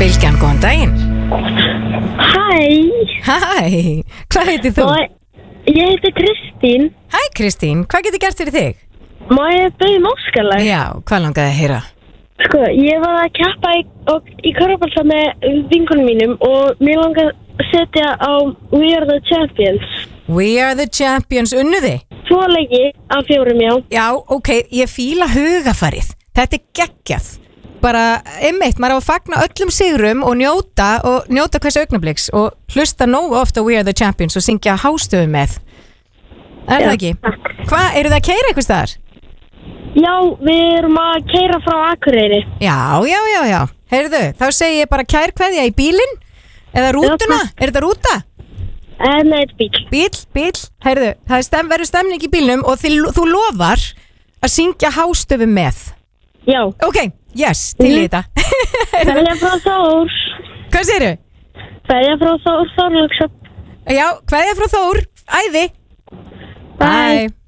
Bylgjan, góðan daginn. Hæ, Hvað heitir þú? ég heiti Kristín. Hæ Kristín, hvað getur gert fyrir þig? Má ég byrja óskalag? Já, hvað langaði að heyra? Sko, ég var að keppa í körfubolta með vinkonum mínum og mér langaði að setja á We Are The Champions. We Are The Champions, unnuði? 2 leiki af 4, já. Já, ok, ég fíla hugafarið. Þetta er geggjað. Bara, einmitt, maður á að fagna öllum sigrum og njóta hvers augnabliks og hlusta nógu ofta á We Are The Champions og syngja hástöfum með. Er það ekki? Hvað, eru það að keyra eitthvað staðar? Já, við erum að keyra frá Akureyri. Já. Heyrðu, þá segi ég bara kærkveðja í bílinn eða rútuna. Er þetta rúta? Nei, þetta er Bíl. Heyrðu, það verður stemning í bílnum og þú lofar að syngja hástöfum með. Já. Ok, yes, til í þetta. Kveðja frá Þór. Hvað segirðu? Kveðja frá Þór Þorláksson. Já, kveðja frá Þór. Æði. Bye.